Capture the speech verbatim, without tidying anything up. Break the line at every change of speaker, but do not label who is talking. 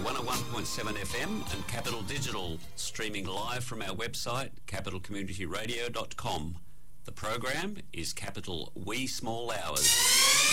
one oh one point seven F M and Capital Digital, streaming live from our website, capital community radio dot com. The program is Capital Wee Small Hours.